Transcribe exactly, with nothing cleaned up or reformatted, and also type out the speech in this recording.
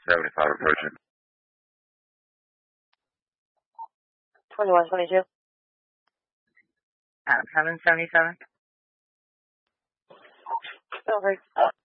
seventy-five approaching. twenty-one twenty-two. Adam seven seventy-seven. Over.